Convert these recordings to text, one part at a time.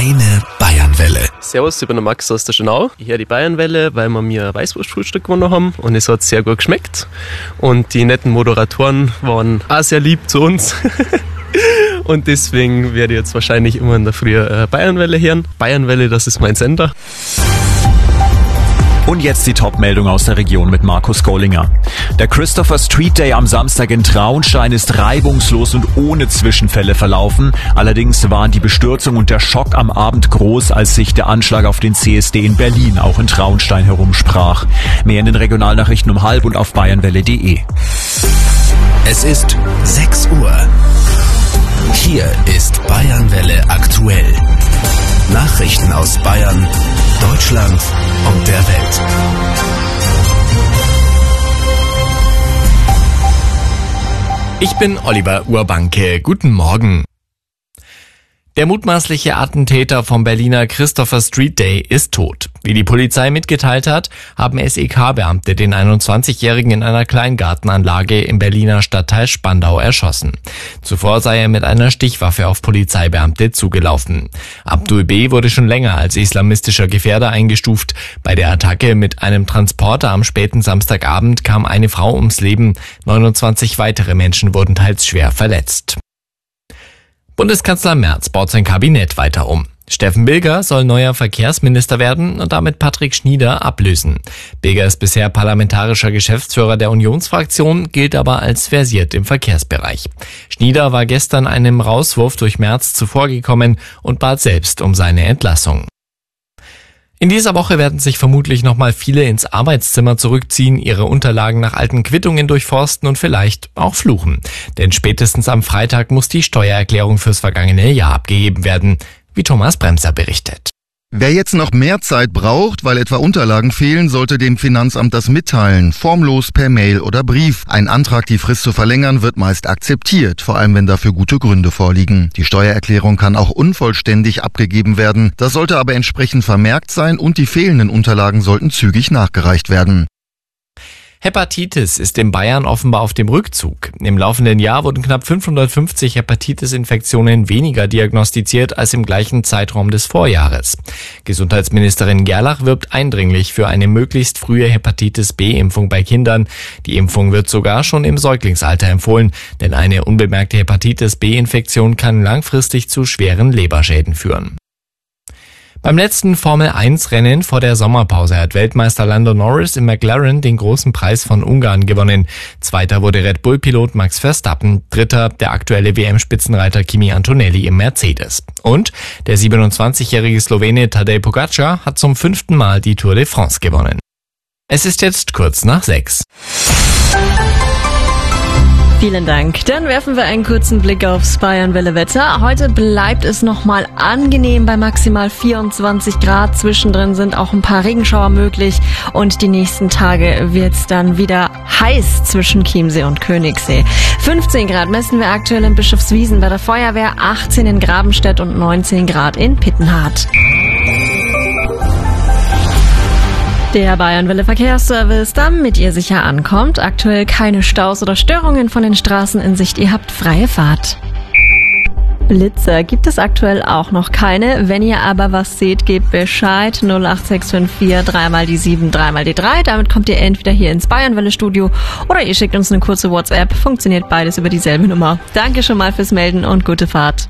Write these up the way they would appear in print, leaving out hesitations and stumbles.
Deine Bayernwelle. Servus, ich bin der Max aus der Schönau. Ich höre die Bayernwelle, weil wir mir ein Weißwurstfrühstück gewonnen haben und es hat sehr gut geschmeckt. Und die netten Moderatoren waren auch sehr lieb zu uns. Und deswegen werde ich jetzt wahrscheinlich immer in der Früh Bayernwelle hören. Bayernwelle, das ist mein Sender. Und jetzt die Top-Meldung aus der Region mit Markus Gollinger. Der Christopher Street Day am Samstag in Traunstein ist reibungslos und ohne Zwischenfälle verlaufen. Allerdings waren die Bestürzung und der Schock am Abend groß, als sich der Anschlag auf den CSD in Berlin auch in Traunstein herumsprach. Mehr in den Regionalnachrichten um 12 und auf bayernwelle.de. Es ist 6 Uhr. Hier ist Bayernwelle aktuell. Nachrichten aus Bayern, Deutschland und der Welt. Ich bin Oliver Urbanke. Guten Morgen. Der mutmaßliche Attentäter vom Berliner Christopher Street Day ist tot. Wie die Polizei mitgeteilt hat, haben SEK-Beamte den 21-Jährigen in einer Kleingartenanlage im Berliner Stadtteil Spandau erschossen. Zuvor sei er mit einer Stichwaffe auf Polizeibeamte zugelaufen. Abdul B. wurde schon länger als islamistischer Gefährder eingestuft. Bei der Attacke mit einem Transporter am späten Samstagabend kam eine Frau ums Leben. 29 weitere Menschen wurden teils schwer verletzt. Bundeskanzler Merz baut sein Kabinett weiter um. Steffen Bilger soll neuer Verkehrsminister werden und damit Patrick Schnieder ablösen. Bilger ist bisher parlamentarischer Geschäftsführer der Unionsfraktion, gilt aber als versiert im Verkehrsbereich. Schnieder war gestern einem Rauswurf durch Merz zuvorgekommen und bat selbst um seine Entlassung. In dieser Woche werden sich vermutlich nochmal viele ins Arbeitszimmer zurückziehen, ihre Unterlagen nach alten Quittungen durchforsten und vielleicht auch fluchen. Denn spätestens am Freitag muss die Steuererklärung fürs vergangene Jahr abgegeben werden, wie Thomas Bremser berichtet. Wer jetzt noch mehr Zeit braucht, weil etwa Unterlagen fehlen, sollte dem Finanzamt das mitteilen, formlos per Mail oder Brief. Ein Antrag, die Frist zu verlängern, wird meist akzeptiert, vor allem wenn dafür gute Gründe vorliegen. Die Steuererklärung kann auch unvollständig abgegeben werden. Das sollte aber entsprechend vermerkt sein und die fehlenden Unterlagen sollten zügig nachgereicht werden. Hepatitis ist in Bayern offenbar auf dem Rückzug. Im laufenden Jahr wurden knapp 550 Hepatitis-Infektionen weniger diagnostiziert als im gleichen Zeitraum des Vorjahres. Gesundheitsministerin Gerlach wirbt eindringlich für eine möglichst frühe Hepatitis-B-Impfung bei Kindern. Die Impfung wird sogar schon im Säuglingsalter empfohlen, denn eine unbemerkte Hepatitis-B-Infektion kann langfristig zu schweren Leberschäden führen. Beim letzten Formel-1-Rennen vor der Sommerpause hat Weltmeister Lando Norris im McLaren den großen Preis von Ungarn gewonnen. Zweiter wurde Red Bull-Pilot Max Verstappen, dritter der aktuelle WM-Spitzenreiter Kimi Antonelli im Mercedes. Und der 27-jährige Slowene Tadej Pogačar hat zum 5. Mal die Tour de France gewonnen. Es ist jetzt kurz nach 6. Vielen Dank. Dann werfen wir einen kurzen Blick aufs Bayernwelle-Wetter. Heute bleibt es nochmal angenehm bei maximal 24 Grad. Zwischendrin sind auch ein paar Regenschauer möglich. Und die nächsten Tage wird's dann wieder heiß zwischen Chiemsee und Königssee. 15 Grad messen wir aktuell in Bischofswiesen bei der Feuerwehr, 18 in Grabenstedt und 19 Grad in Pittenhardt. Der Bayernwelle Verkehrsservice, damit ihr sicher ankommt. Aktuell keine Staus oder Störungen von den Straßen in Sicht. Ihr habt freie Fahrt. Blitzer gibt es aktuell auch noch keine. Wenn ihr aber was seht, gebt Bescheid. 08654 3 die 7 3 die 3. Damit kommt ihr entweder hier ins Bayernwelle-Studio oder ihr schickt uns eine kurze WhatsApp. Funktioniert beides über dieselbe Nummer. Danke schon mal fürs Melden und gute Fahrt.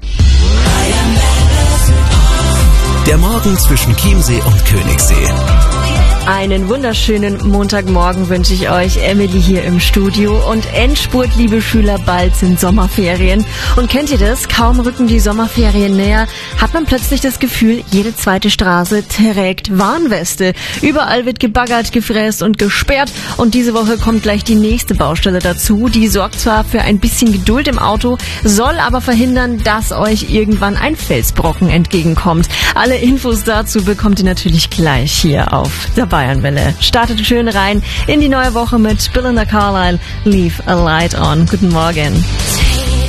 Der Morgen zwischen Chiemsee und Königssee. Einen wunderschönen Montagmorgen wünsche ich euch. Emily hier im Studio. Und Endspurt, liebe Schüler, bald sind Sommerferien. Und kennt ihr das? Kaum rücken die Sommerferien näher, hat man plötzlich das Gefühl, jede zweite Straße trägt Warnweste. Überall wird gebaggert, gefräst und gesperrt. Und diese Woche kommt gleich die nächste Baustelle dazu. Die sorgt zwar für ein bisschen Geduld im Auto, soll aber verhindern, dass euch irgendwann ein Felsbrocken entgegenkommt. Alle Infos dazu bekommt ihr natürlich gleich hier auf der Bayernwelle. Startet schön rein in die neue Woche mit Belinda Carlisle, Leave a Light On. Guten Morgen.